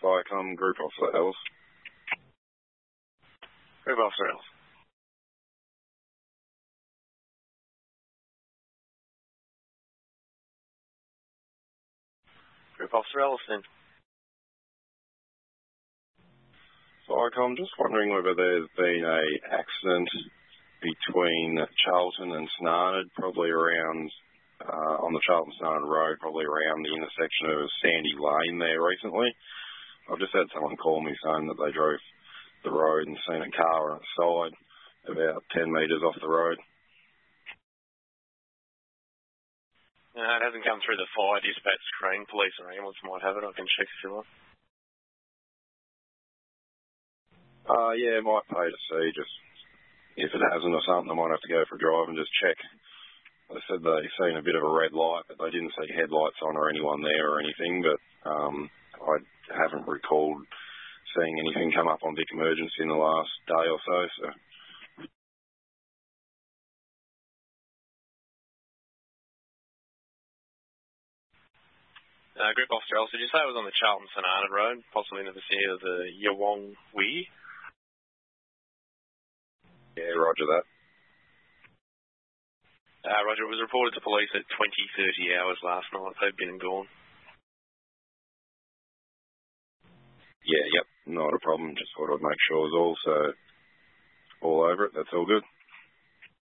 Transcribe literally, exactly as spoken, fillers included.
Firecom, Group Officer Ellis. Group Officer Ellis. Group Officer Ellison. Firecom, just wondering whether there's been a accident between Charlton and Snarnard, probably around, uh, on the Charlton-Snarnard Road, probably around the intersection of Sandy Lane there recently. I've just had someone call me saying that they drove the road and seen a car on its side about ten metres off the road. No, it hasn't come through the fire dispatch screen. Police or ambulance might have it. I can check if you want. Uh, yeah, it might pay to see. Just if it hasn't or something, I might have to go for a drive and just check. They said they seen a bit of a red light, but they didn't see headlights on or anyone there or anything. But um, I haven't recalled seeing anything come up on Vic Emergency in the last day or so. So. Uh, Group Officer Ellis, did you say it was on the Charlton-Snarnard Road, possibly in the vicinity of the Yawong Wee? Yeah, roger that. Uh, roger, it was reported to police at twenty, thirty hours last night. They've been and gone. Yeah, yep, not a problem. Just thought I'd make sure it was all, so all over it. That's all good.